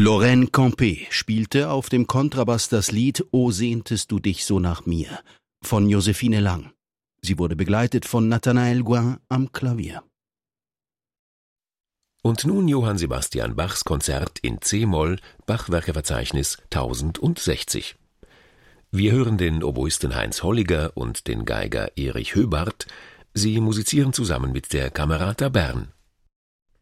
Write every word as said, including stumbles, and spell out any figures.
Lorraine Campé spielte auf dem Kontrabass das Lied »O sehntest du dich so nach mir« von Josephine Lang. Sie wurde begleitet von Nathanael Gouin am Klavier. Und nun Johann Sebastian Bachs Konzert in c-Moll, Bachwerkeverzeichnis tausendsechzig. Wir hören den Oboisten Heinz Holliger und den Geiger Erich Höbart. Sie musizieren zusammen mit der Camerata Bern.